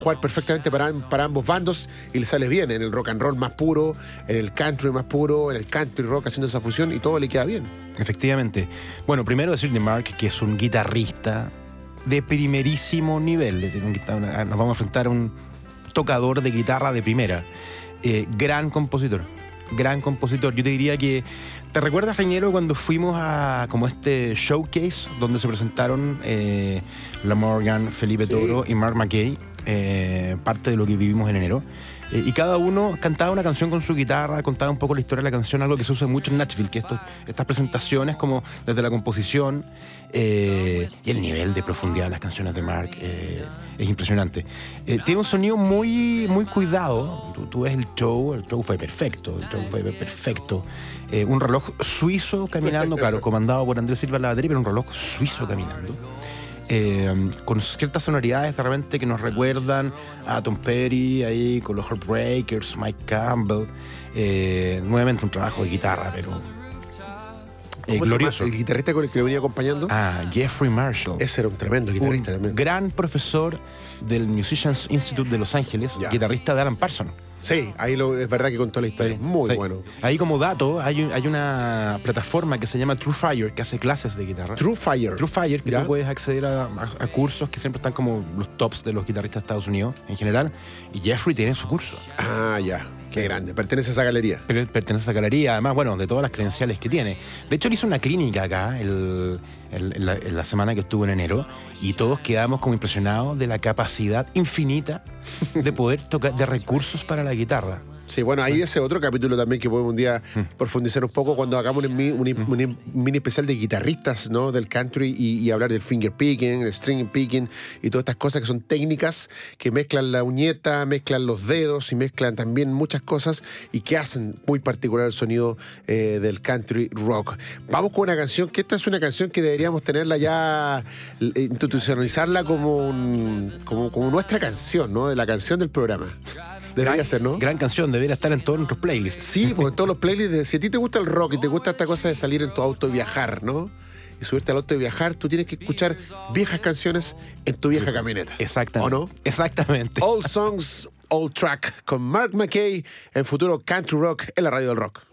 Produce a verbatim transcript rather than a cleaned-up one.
jugar perfectamente para, para ambos bandos y le sale bien en el rock and roll más puro, en el country más puro, en el country rock haciendo esa fusión y todo le queda bien. Efectivamente. Bueno, primero decir de Mark que es un guitarrista de primerísimo nivel. Nos vamos a enfrentar a un tocador de guitarra de primera. Eh, gran compositor. Gran compositor. Yo te diría que... ¿Te recuerdas, Reñero, cuando fuimos a como este showcase donde se presentaron eh, La Morgan, Felipe Toro sí. y Mark McKay? Eh, parte de lo que vivimos en enero. Eh, y cada uno cantaba una canción con su guitarra, contaba un poco la historia de la canción, algo que se usa mucho en Nashville, que esto, estas presentaciones como desde la composición eh, y el nivel de profundidad de las canciones de Mark eh, es impresionante. Eh, tiene un sonido muy, muy cuidado. Tú, tú ves el show, el show fue perfecto, el show fue perfecto. Eh, un reloj suizo caminando, claro, comandado por Andrés Silva en la batería, pero un reloj suizo caminando. Eh, con ciertas sonoridades de repente que nos recuerdan a Tom Petty, ahí con los Heartbreakers, Mike Campbell. Eh, nuevamente un trabajo de guitarra, pero eh, glorioso. ¿El guitarrista con el que lo venía acompañando? Ah, Jeffrey Marshall. Ese era un tremendo guitarrista un también. Gran profesor del Musicians Institute de Los Ángeles, yeah. guitarrista de Alan Parsons. Sí, ahí lo, es verdad que contó la historia. Sí, muy sí. bueno. Ahí como dato, hay, hay una plataforma que se llama True Fire, que hace clases de guitarra. True Fire. True Fire, que ¿Ya? tú puedes acceder a, a, a cursos que siempre están como los tops de los guitarristas de Estados Unidos en general. Y Jeffrey tiene su curso. Ah, ya. Qué grande. Pertenece a esa galería. Pero pertenece a esa galería, además, bueno, de todas las credenciales que tiene. De hecho, él hizo una clínica acá el, el, el, la, la semana que estuvo en enero y todos quedamos como impresionados de la capacidad infinita de poder tocar, de recursos para la guitarra. Sí, bueno, ahí ese otro capítulo también que podemos un día profundizar un poco cuando hagamos un, un, un, un mini especial de guitarristas, ¿no? Del country y, y hablar del finger picking, el string picking y todas estas cosas que son técnicas que mezclan la uñeta, mezclan los dedos y mezclan también muchas cosas y que hacen muy particular el sonido eh, del country rock. Vamos con una canción que esta es una canción que deberíamos tenerla ya, institucionalizarla como, un, como, como nuestra canción, ¿no? De la canción del programa. Debería gran, ser, ¿no? Gran canción, debería estar en todos nuestros playlists. Sí, porque en todos los playlists, de, si a ti te gusta el rock y te gusta esta cosa de salir en tu auto y viajar, ¿no? Y subirte al auto y viajar, tú tienes que escuchar viejas canciones en tu vieja camioneta. Exactamente. ¿O no? Exactamente. Old Songs, Old Track, con Mark McKay en futuro Country Rock en la radio del rock.